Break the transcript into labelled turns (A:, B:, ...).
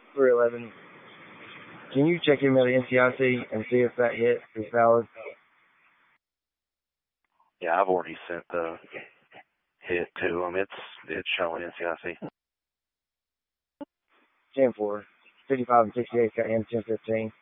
A: 311. Can you check email the NCIC and see if that hit is valid?
B: Yeah, I've already sent the hit to them. It's showing NCIC.
A: 10-4. 55 and 68 got in 10-15.